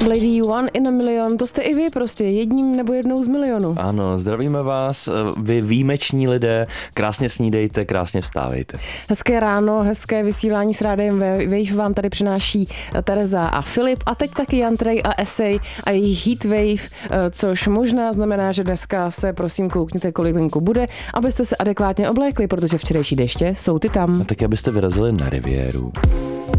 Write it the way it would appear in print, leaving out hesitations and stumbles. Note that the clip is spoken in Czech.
Lady One in a Million, to jste i vy prostě, jedním nebo jednou z milionu. Ano, zdravíme vás, vy výjimeční lidé, krásně snídejte, krásně vstávejte. Hezké ráno, hezké vysílání s Rádiem Wave vám tady přináší Tereza a Filip a teď taky Jantrej a Esej a jejich Heatwave, což možná znamená, že dneska se prosím koukněte, kolik venku bude, abyste se adekvátně oblékli, protože včerejší deště jsou ty tam. A tak abyste vyrazili na riviéru.